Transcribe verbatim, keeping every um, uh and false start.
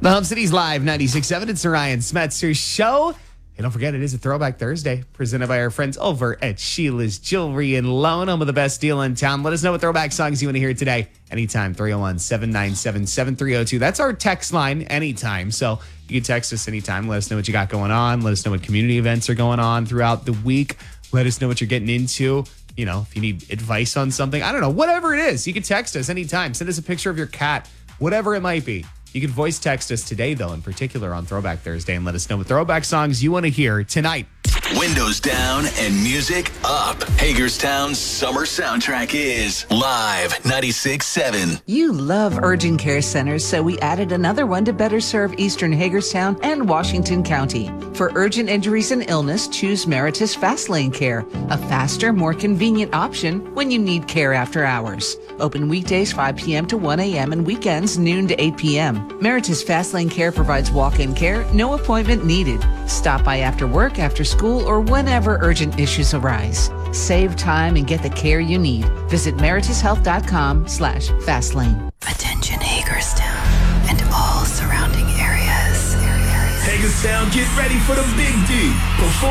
The Hub City's Live ninety-six point seven. It's the Ryan Smetzer Show. Hey, don't forget, it is a Throwback Thursday presented by our friends over at Sheila's Jewelry and Loan, home of the best deal in town. Let us know what throwback songs you want to hear today. Anytime, three oh one, seven nine seven, seven three oh two. That's our text line, anytime. So you can text us anytime. Let us know what you got going on. Let us know what community events are going on throughout the week. Let us know what you're getting into. You know, if you need advice on something, I don't know, whatever it is, you can text us anytime. Send us a picture of your cat, whatever it might be. You can voice text us today, though, in particular on Throwback Thursday, and let us know what throwback songs you want to hear tonight. Windows down and music up. Hagerstown's summer soundtrack is Live ninety-six point seven. You love urgent care centers, so we added another one to better serve Eastern Hagerstown and Washington County. For urgent injuries and illness, choose Meritus Fast Lane Care, a faster, more convenient option when you need care after hours. Open weekdays five p.m. to one a.m. and weekends noon to eight p.m. Meritus Fast Lane Care provides walk-in care, no appointment needed. Stop by after work, after school, or whenever urgent issues arise. Save time and get the care you need. Visit meritushealth.com slash fastlane. Attention Hagerstown and all surrounding areas. Hagerstown, get ready for the big D. Perform-